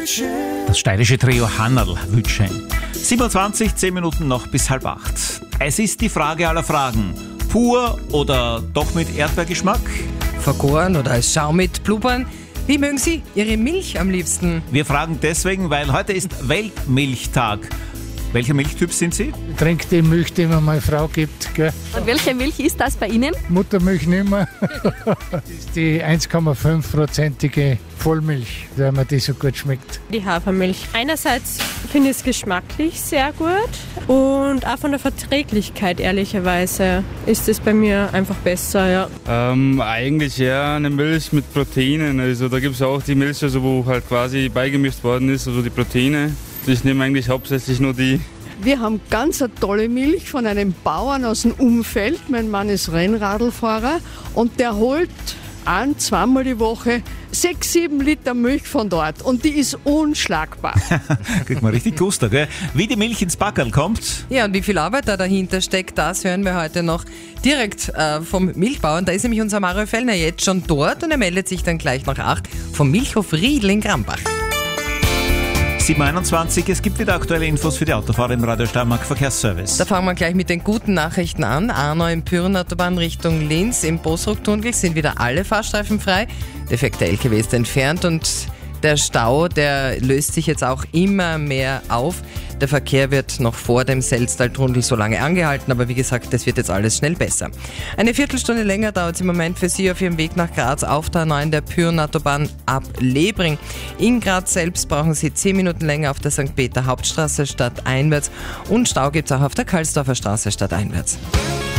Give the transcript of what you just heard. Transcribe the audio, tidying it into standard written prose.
Das steirische Trio Hannerl Wütscheng. 27, 10 Minuten noch bis 7:30. Es ist die Frage aller Fragen. Pur oder doch mit Erdbeergeschmack? Vergoren oder als Schaum mit Blubbern? Wie mögen Sie Ihre Milch am liebsten? Wir fragen deswegen, weil heute ist Weltmilchtag. Welcher Milchtyp sind Sie? Ich trinke die Milch, die mir meine Frau gibt. Gell? Und welche Milch ist das bei Ihnen? Muttermilch nicht mehr. Das ist die 1,5%ige Vollmilch, weil mir die so gut schmeckt. Die Hafermilch. Einerseits finde ich es geschmacklich sehr gut und auch von der Verträglichkeit ehrlicherweise ist es bei mir einfach besser, ja. Eigentlich eher eine Milch mit Proteinen. Also da gibt es auch die Milch, also wo halt quasi beigemischt worden ist, also die Proteine. Ich nehme eigentlich hauptsächlich nur die. Wir haben ganz eine tolle Milch von einem Bauern aus dem Umfeld. Mein Mann ist Rennradlfahrer und der holt zweimal die Woche 6-7 Liter Milch von dort und die ist unschlagbar. Kriegt man richtig Guster, gell? Wie die Milch ins Backerl kommt. Ja, und wie viel Arbeit da dahinter steckt, das hören wir heute noch direkt vom Milchbauern. Da ist nämlich unser Mario Fellner jetzt schon dort und er meldet sich dann gleich nach 8 vom Milchhof Riedl in Grambach. 7:21, es gibt wieder aktuelle Infos für die Autofahrer im Radio Steiermark Verkehrsservice. Da fangen wir gleich mit den guten Nachrichten an. A9 im Pyrenautobahn Richtung Linz. Im Bosruck-Tunnel sind wieder alle Fahrstreifen frei. Defekter LKW ist entfernt und der Stau, der löst sich jetzt auch immer mehr auf. Der Verkehr wird noch vor dem Selztal-Tunnel so lange angehalten, aber wie gesagt, das wird jetzt alles schnell besser. Eine Viertelstunde länger dauert es im Moment für Sie auf Ihrem Weg nach Graz auf der A9 der Pyrenautobahn ab Lebring. In Graz selbst brauchen Sie 10 Minuten länger auf der St. Peter Hauptstraße stadteinwärts und Stau gibt es auch auf der Karlsdorfer Straße stadteinwärts.